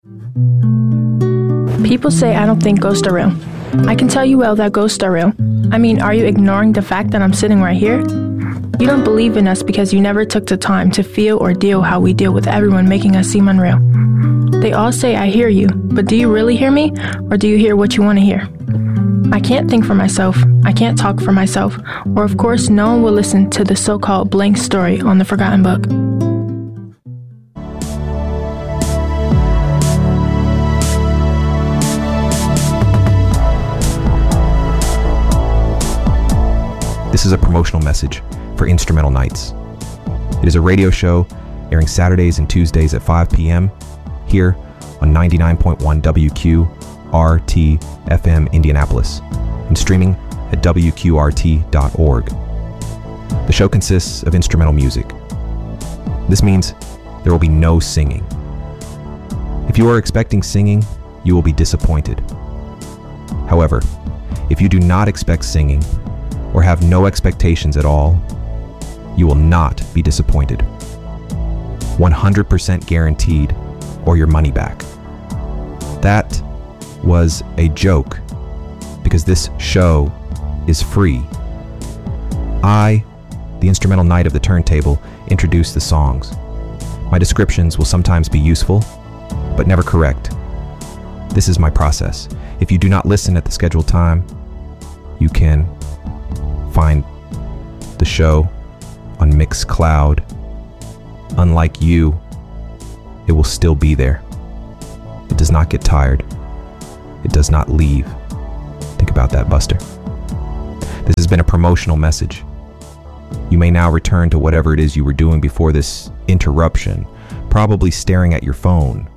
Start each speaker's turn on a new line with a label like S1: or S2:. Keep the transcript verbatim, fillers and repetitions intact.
S1: People say I don't think ghosts are real. I can tell you well that ghosts are real. I mean, are you ignoring the fact that I'm sitting right here? You don't believe in us because you never took the time to feel or deal how we deal with everyone making us seem unreal. They all say I hear you, but do you really hear me? Or do you hear what you want to hear? I can't think for myself. I can't talk for myself. Or of course, no one will listen to the so-called blank story on the Forgotten Book.
S2: This is a promotional message for Instrumental Nights. It is a radio show airing Saturdays and Tuesdays at five p.m. here on ninety-nine point one W Q R T F M Indianapolis and streaming at W Q R T dot org. The show consists of instrumental music. This means there will be no singing. If you are expecting singing, you will be disappointed. However, if you do not expect singing or have no expectations at all, you will not be disappointed. one hundred percent guaranteed, or your money back. That was a joke, because this show is free. I, the instrumental knight of the turntable, introduce the songs. My descriptions will sometimes be useful, but never correct. This is my process. If you do not listen at the scheduled time, you can find the show on Mixcloud. Unlike you, it will still be there. It does not get tired. It does not leave. Think about that, Buster. This has been a promotional message. You may now return to whatever it is you were doing before this interruption, probably staring at your phone,